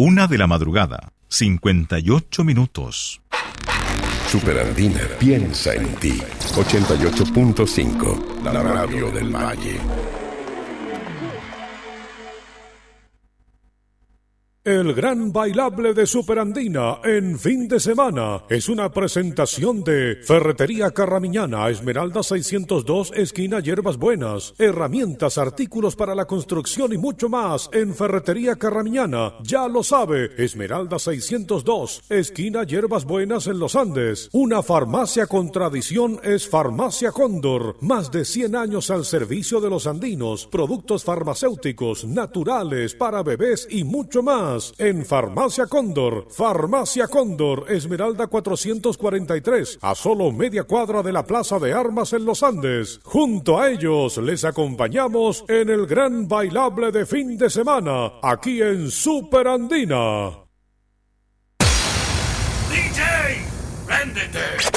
1:00 a.m, 58 minutos. Superandina piensa en ti. 88.5, la radio del Valle. El gran bailable de Superandina en fin de semana es una presentación de Ferretería Carramiñana, Esmeralda 602, esquina Hierbas Buenas. Herramientas, artículos para la construcción y mucho más en Ferretería Carramiñana. Ya lo sabe, Esmeralda 602, esquina Hierbas Buenas en Los Andes. Una farmacia con tradición es Farmacia Cóndor. Más de 100 años al servicio de los andinos. Productos farmacéuticos, naturales, para bebés y mucho más. En Farmacia Cóndor, Esmeralda 443, a solo media cuadra de la Plaza de Armas en Los Andes. Junto a ellos les acompañamos en el gran bailable de fin de semana, aquí en Superandina. DJ, préndete.